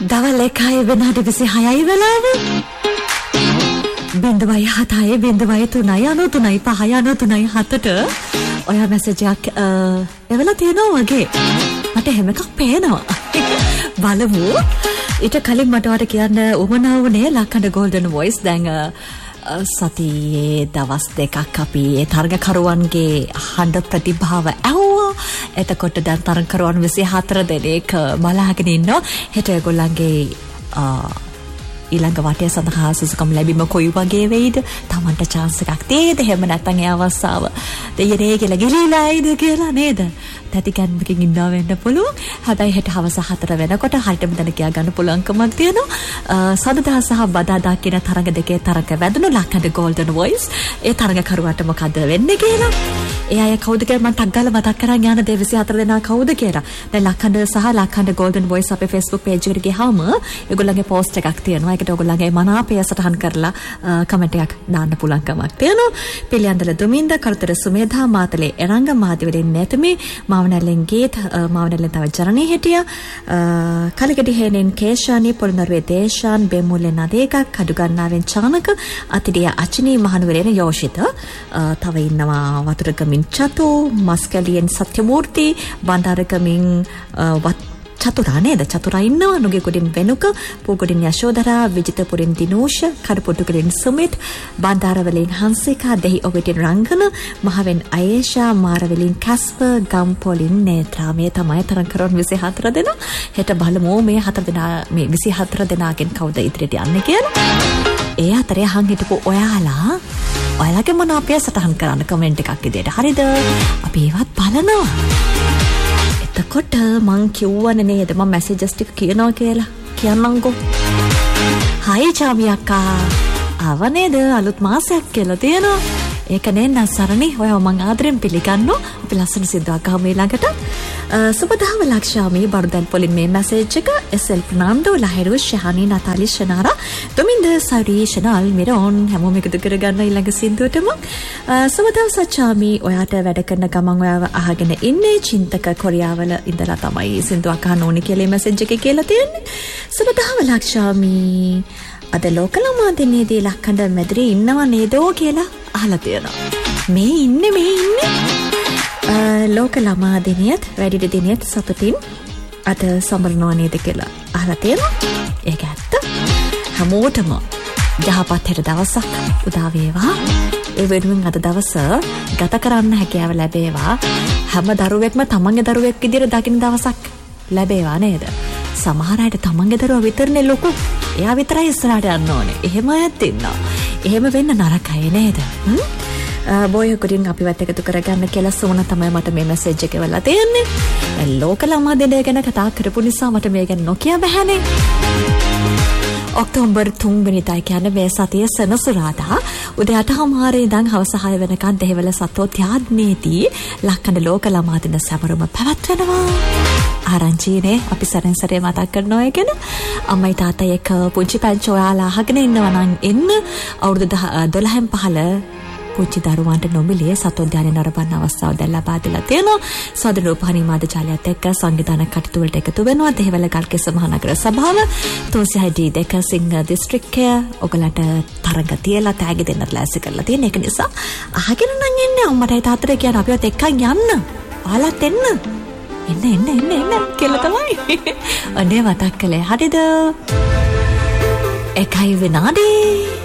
දවල් 1යි විනාඩි 26යි වෙලාව. 0.7යි 0.3යි 93යි 5යි 93යි 7ට ඔයා මැසේජ් එකක් එවලා තියෙනවා වගේ. මට හැම එකක් පේනවා. බලමු. ඊට කලින් මට ඔයාලට කියන්න උමනාව නේ ලක්කඩ ගෝල්ඩන් වොයිස් දැන් සතියේ දවස් දෙකක් අපි ඒ තරගකරුවන්ගේ හඬ ප්‍රතිභාව ඇහුවා. එතකොට දැන් තරගකරුවන් 24 දෙනෙක් බලාගෙන ඉන්නවා. හෙට ඒගොල්ලන්ගේ ඊළඟ වටය සඳහා සුසුකම් ලැබීම කොයි වගේ වෙයිද? Tamanට chance එකක් තියෙද? එහෙම නැත්නම් ඒ අවස්ථාව දෙයනේ කියලා ගෙලිලායිද කියලා නේද? තැතිකන්මකින් ඉන්නවා වෙන්න පුළුවන්. හැබැයි හෙට හවස 4 වෙනකොට හරියටම දැන කියා ගන්න පුළුවන්කමක් තියෙනවා. සඳදා සහ බදාදා කියන තරඟ දෙකේ තරඟ වැදුණු ලක්කඩ ගෝල්ඩන් වොයිස් ඒ තරඟකරුවාට මොකද වෙන්නේ කියලා. ඒ අය කවුද කියලා මම ටක් ගාලා මතක් කරන් යන 24 දෙනා කවුද කියලා. දැන් ලක්කඩ සහ ලක්කඩ ගෝල්ඩන් වොයිස් අපේ Facebook page එකට ගියාම ඒගොල්ලන්ගේ post එකක් තියෙනවා. ඒකට ඔයගොල්ලන්ගේ මනාපය සටහන් කරලා කමෙන්ට් එකක් දාන්න පුළුවන්කමක් තියෙනවා. පිළියන්දල දුමින්ද කල්තර සුමේධා මාතලේ එරංග මාදිවලින් නැතමේ මාවනැල්ලෙන් ගීත් මාවනැල්ලෙන් තව ජරණී හිටියා. කලකඩි හේනෙන් කේෂානි පොළොන්නරුවේ දේශාන් බෙමුල්ලෙන් නදේක කඩුගන්නාවෙන් චානක අතිඩිය අචිනී මහනුවරේන යෝෂිත තව ඉන්නවා වතුරගමින් චතු මස්කලියෙන් සත්‍යමූර්ති බණ්ඩාරගමින් චතුරා නේද? චතුරා ඉන්නවා. නුගේගොඩින් වෙනුක, පූගොඩින් යශෝදරා, විජිතපුරින් දිනෝෂ, කරපොට්ටුකලින් සුමිත්, බණ්ඩාරවලින් හංසිකා, දෙහි ඔබටින් රංගන, මහවෙන් අයේෂා, මාරවලින් කැස්පර්, ගම්පොලින් නේත්‍රා. මේ තමයි තරඟකරුවන් 24 දෙනා. හෙට බලමු මේ 4 දෙනා මේ 24 දෙනාගෙන් කවුද ඉදිරියට යන්නේ කියලා. ඒ අතරේ අහන් හිටපු ඔයාලගේ මනාපය සටහන් කරන්න කමෙන්ට් එකක් විදියට. හරිද? අපි ඒවත් බලනවා. එතකොට මං කියවන්නේ නේද මම මැසේජස් ටික කියනවා කියලා. කියන්නම්කෝ. හයි චාමි අක්කා. ආව නේද අලුත් මාසයක් කියලා තියෙනවා. ඒක නේද සරණි. ඔයව මං ආදරෙන් පිළිගන්නවා. අපි ලස්සන සින්දුවක් අහමු ඊළඟට. සුබදාව ලක්ෂාමි බර්දන් පොලින් මේ මැසේජ් එක එස්.එල්. ෆර්නෑන්ඩෝ ලහිරු ශහානි නතාලි ෂනාරා තුමින්ද සරි ෂනල් මිරෝන් හැමෝම එකතු කරගන්න ඊළඟ සින්දුවටම. සුබදාව සච්චාමි ඔයාට වැඩ කරන ගමන් ඔයාව අහගෙන ඉන්නේ චින්තක කොරියාවල ඉඳලා තමයි සින්දුවක් අහන්න ඕනේ කියලා මැසේජ් එකේ කියලා තියෙන්නේ. සුබදාව ලක්ෂාමි අද ලෝකලමා දිනේදී ලක්කඩ මැදිරේ ඉන්නව නේදෝ කියලා අහලා තියෙනවා. මේ ඉන්නේ ලෝක ළමා දිනයත් වැඩිහිටි දිනයත් සතුටින් අද සමරනවා නේද කියලා අහලා තියෙනවා. ඒක ඇත්ත. හැමෝටම යහපත් හෙට දවසක් උදා වේවා. ඒ වෙනුවෙන් අද දවස ගත කරන්න හැකියාව ලැබේවා. හැම දරුවෙක්ම තමන්ගේ දරුවෙක් විදියට දකින්න දවසක් ලැබේවා නේද? සමහර අයට තමන්ගේ දරුවා විතරනේ ලොකු. එයා විතරයි ඉස්සරහට යන්න ඕනේ. එහෙම අයත් ඉන්නවා. එහෙම වෙන්න නරකයි නේද? බොයකුරින් අපිවත් එකතු කරගන්න කියලා සෝන තමයි මට මේ මැසේජ් එක වෙලා තියෙන්නේ. ලෝක ළමා දිනය ගැන කතා කරපු නිසා මට මේ ගැන නොකිය බෑනේ. ඔක්තෝබර් 3 වෙනිදා කියන්නේ මේ සතියේ සෙනසුරාදා උදේ 8:00 ඉඳන් හවස 6 වෙනකන් දෙහිවල සතෝත්‍යාද්නේදී ලක්කඩ ලෝක ළමා දින සමරුම පැවැත්වෙනවා. ආරංචිනේ අපි සරෙන් සරේ මතක් කරනවා ඒ ගැන. අම්මයි තාත්තයි එක්ක පුංචි පැංචෝ ඔයාලා අහගෙන ඉන්නවා නම් එන්න. අවුරුදු 12න් පහළ පුංචි දරුවන්ට නොමිලේ සතෝද්‍යානය නරඹන්න අවස්ථාව දැන් ලබා දීලා තියෙනවා. සාදර රූපහානි මාධ්‍ය ජාලයත් එක්ක සංවිධානය කටයුතු වලට එකතු වෙනවා. දෙහිවල ගල්කිස්ස මහනගර සභාව 302 සිංහ දිස්ත්‍රික්කය ඔයගලට තරඟ තියලා තෑගි දෙන්නත් ලෑස්ති කරලා තියෙන. ඒක නිසා අහගෙන නම් එන්නේ අම්මටයි තාත්තට කියන අපිවත් එක්කන් යන්න. ඔයාලත් එන්න. එන්න කියලා තමයි. අනේ මතක් කළේ. හරිද? 1 විනාඩි